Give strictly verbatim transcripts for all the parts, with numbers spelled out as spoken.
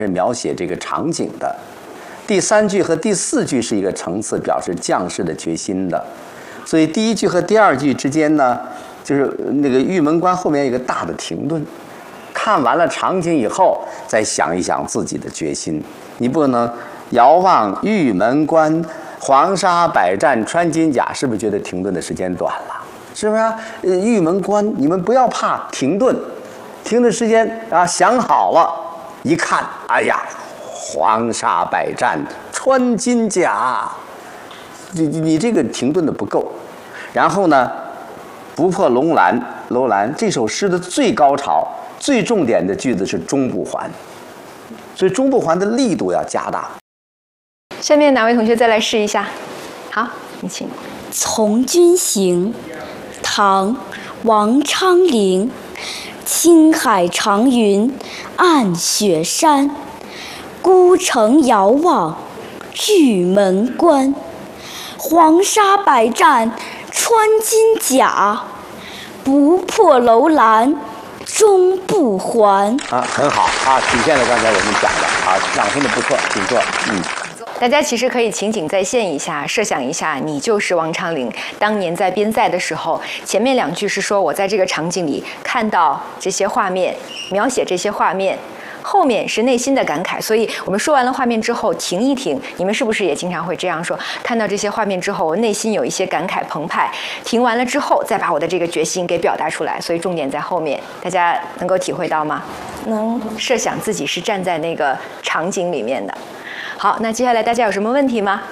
是描写这个场景的。第三句和第四句是一个层次，表示将士的决心的。所以第一句和第二句之间呢，就是那个玉门关后面有一个大的停顿，看完了场景以后，再想一想自己的决心。你不能遥望玉门关，黄沙百战穿金甲，是不是觉得停顿的时间短了？是不是啊？呃，玉门关，你们不要怕停顿，停顿时间啊，想好了，一看，哎呀，黄沙百战穿金甲，你你这个停顿的不够。然后呢，不破楼兰，楼兰这首诗的最高潮、最重点的句子是中部环，所以中部环的力度要加大。 下面哪位同学再来试一下？好，你请。 从军行，唐·王昌龄。青海长云暗雪山，孤城遥望玉门关。黄沙百战穿金甲，不破楼兰终不还。 啊，很好啊，体现了刚才我们讲的啊，掌声的不错，请坐。嗯。 大家其实可以情景再现一下，设想一下，你就是王昌龄，当年在边塞的时候，前面两句是说我在这个场景里看到这些画面，描写这些画面，后面是内心的感慨。所以我们说完了画面之后停一停，你们是不是也经常会这样说？看到这些画面之后，我内心有一些感慨澎湃，停完了之后再把我的这个决心给表达出来。所以重点在后面，大家能够体会到吗？能设想自己是站在那个场景里面的。好，那接下来大家有什么问题吗？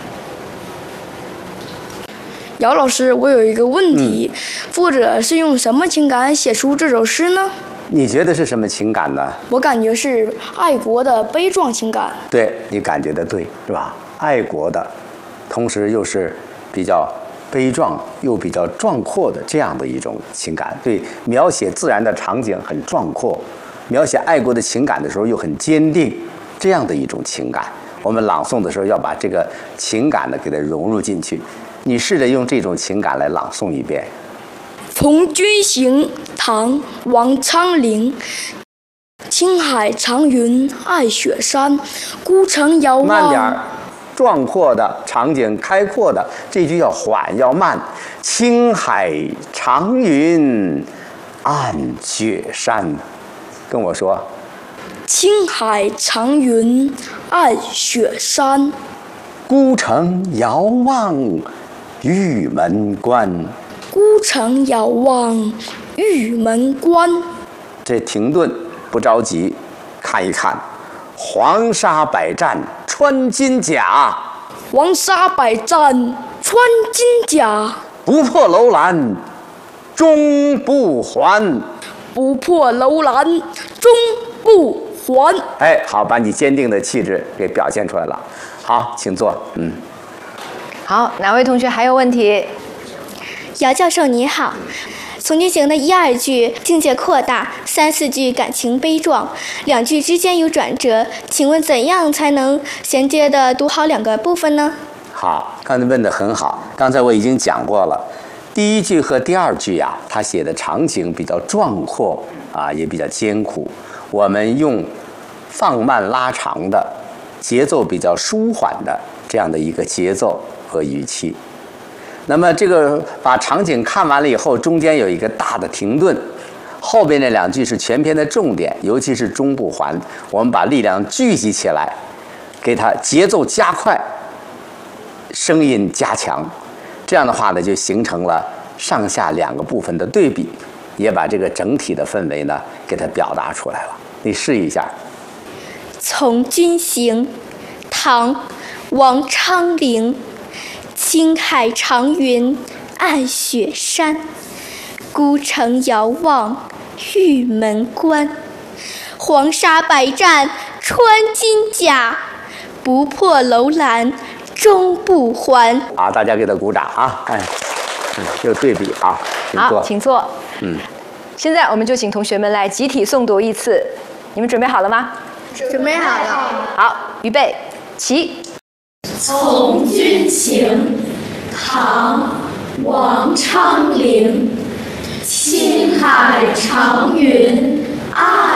姚老师，我有一个问题，嗯、作者是用什么情感写出这首诗呢？ 你觉得是什么情感呢？ 我感觉是爱国的悲壮情感。 对，你感觉的对，是吧？爱国的，同时又是比较悲壮又比较壮阔的这样的一种情感。对，描写自然的场景很壮阔，描写爱国的情感的时候又很坚定。这样的一种情感，我们朗诵的时候要把这个情感呢给它融入进去。你试着用这种情感来朗诵一遍。 从军行，唐·王昌龄。青海长云爱雪山，孤城遥望。 慢点儿，壮阔的场景，开阔的，这句要缓要慢。青海长云暗雪山，跟我说。 青海长云暗雪山， 孤城遥望玉门关。 孤城遥望玉门关。 这停顿不着急，看一看，黄沙百战穿金甲。 黄沙百战穿金甲， 不破楼兰终不还。 不破楼兰终不还。 哎，好，把你坚定的气质给表现出来了。好，请坐。嗯。 好，哪位同学还有问题？ 姚教授你好，从军行的一二句境界扩大，三四句感情悲壮，两句之间有转折，请问怎样才能衔接的读好两个部分呢？ 好，刚才问得很好。刚才我已经讲过了，第一句和第二句呀、啊，他写的场景比较壮阔啊，也比较艰苦。我们用放慢拉长的节奏，比较舒缓的这样的一个节奏和语气。那么这个把场景看完了以后，中间有一个大的停顿，后边那两句是全篇的重点，尤其是中部环，我们把力量聚集起来，给它节奏加快，声音加强，这样的话呢，就形成了上下两个部分的对比，也把这个整体的氛围呢给它表达出来了。你试一下。 从军行，唐·王昌龄。青海长云暗雪山，孤城遥望玉门关。黄沙百战穿金甲，不破楼兰终不还。 好，大家给他鼓掌啊！哎，嗯，有对比啊。 好，请坐。 嗯。 现在我们就请同学们来集体诵读一次，你们准备好了吗？ 准备好了。 好，预备，起。 从军行，唐·王昌龄。青海长云